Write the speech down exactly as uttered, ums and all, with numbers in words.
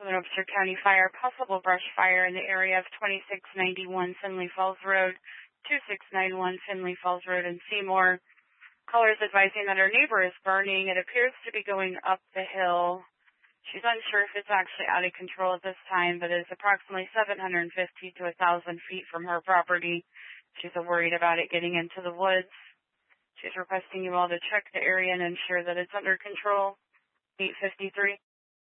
Southern Webster County Fire, possible brush fire in the area of twenty-six ninety-one Finley Falls Road, twenty-six ninety-one Finley Falls Road in Seymour. Caller is advising that her neighbor is burning. It appears to be going up the hill. She's unsure if it's actually out of control at this time, but it's approximately seven hundred fifty to one thousand feet from her property. She's worried about it getting into the woods. She's requesting you all to check the area and ensure that it's under control. eight fifty-three.